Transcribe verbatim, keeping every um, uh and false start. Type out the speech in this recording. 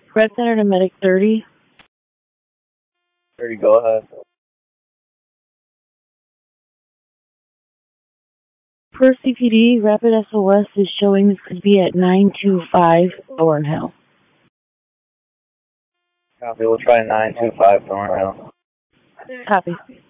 Red Center to Medic thirty. thirty, go ahead. Per C P D, Rapid S O S is showing this could be at nine two five Thornhill. Copy, we'll try nine two five Thornhill. Copy.